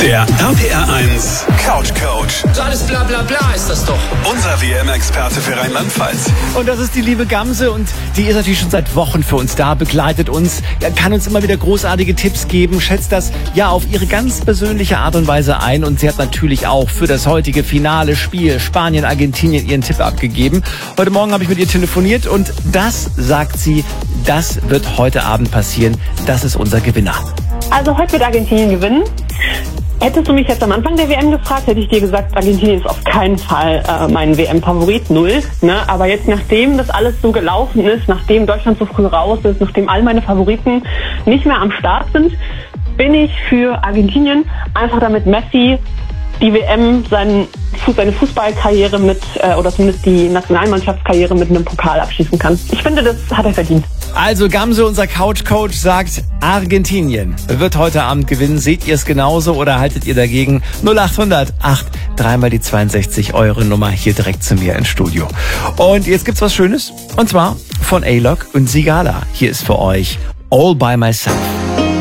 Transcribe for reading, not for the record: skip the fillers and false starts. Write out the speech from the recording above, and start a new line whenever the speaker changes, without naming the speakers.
Der RPR1 Couch Coach.
So alles bla bla bla ist das doch.
Unser WM-Experte für Rheinland-Pfalz.
Und das ist die liebe Gamse und die ist natürlich schon seit Wochen für uns da, begleitet uns, kann uns immer wieder großartige Tipps geben, schätzt das ja auf ihre ganz persönliche Art und Weise ein und sie hat natürlich auch für das heutige finale Spiel Spanien-Argentinien ihren Tipp abgegeben. Heute Morgen habe ich mit ihr telefoniert und das, sagt sie, das wird heute Abend passieren. Das ist unser Gewinner.
Also heute wird Argentinien gewinnen. Hättest du mich jetzt am Anfang der WM gefragt, hätte ich dir gesagt, Argentinien ist auf keinen Fall mein WM-Favorit, 0. Ne? Aber jetzt, nachdem das alles so gelaufen ist, nachdem Deutschland so früh raus ist, nachdem all meine Favoriten nicht mehr am Start sind, bin ich für Argentinien, einfach damit Messi die WM, seine Fußballkarriere mit, oder zumindest die Nationalmannschaftskarriere mit einem Pokal abschließen kann. Ich finde, das hat er verdient.
Also Gamse, unser Couch-Coach, sagt, Argentinien wird heute Abend gewinnen. Seht ihr es genauso oder haltet ihr dagegen? 0800 3 die 62, eure Nummer hier direkt zu mir ins Studio. Und jetzt gibt's was Schönes, und zwar von A-Lock und Sigala. Hier ist für euch All By Myself.